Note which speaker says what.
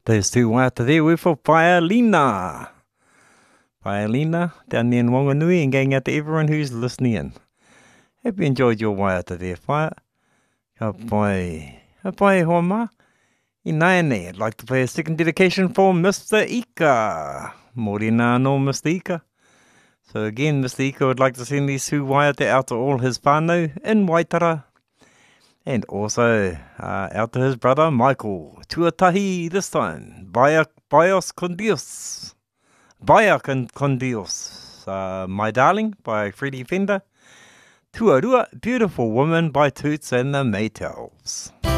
Speaker 1: Those two waiata there were for Paelina. Paelina, down there in Wanganui, and going out to everyone who's listening in. Hope you enjoyed your waiata there, Whaia. Ka pai hoa ma. I naene, I'd like to play a second dedication for Mr. Ika. Morena no Mr. Ika. So again, Mr. Ika would like to send these two waiata out to all his whānau in Waitara. And also out to his brother Michael. Tuatahi this time. Bios con Dios. Vaya con Dios. My Darling by Freddie Fender. Tuarua, Beautiful Woman by Toots and the Maytals.